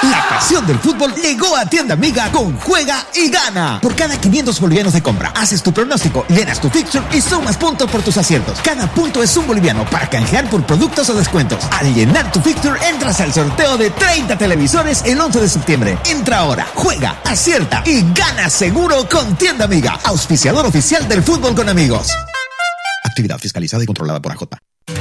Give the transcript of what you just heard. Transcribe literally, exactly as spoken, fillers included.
La pasión del fútbol llegó a Tienda Amiga con Juega y Gana. Por cada quinientos bolivianos de compra, haces tu pronóstico, llenas tu fixture y sumas puntos por tus aciertos. Cada punto es un boliviano para canjear por productos o descuentos. Al llenar tu fixture, entras al sorteo de treinta televisores el once de septiembre. Entra ahora, juega, acierta y gana seguro con Tienda Amiga, auspiciador oficial del fútbol con amigos. Actividad fiscalizada y controlada por A J.